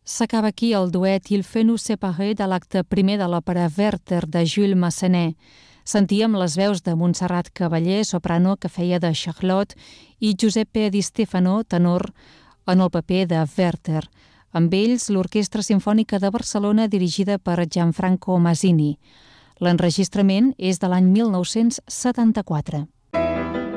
S'acaba aquí el duet Il fait nous séparer de l'acte primer de l'òpera Werther de Jules Massenet. Sentíem les veus de Montserrat Cavallé, soprano, que feia de Charlotte, i Giuseppe Di Stefano, tenor, en el paper de Werther. Amb ells, l'Orquestra Simfònica de Barcelona, dirigida per Gianfranco Masini. L'enregistrament és de l'any 1974.